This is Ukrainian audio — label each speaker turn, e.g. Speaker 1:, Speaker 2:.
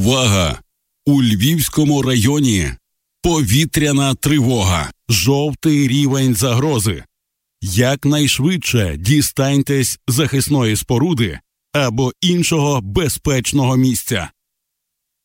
Speaker 1: Увага! У Львівському районі повітряна тривога. Жовтий рівень загрози. Якнайшвидше дістаньтесь захисної споруди або іншого безпечного місця.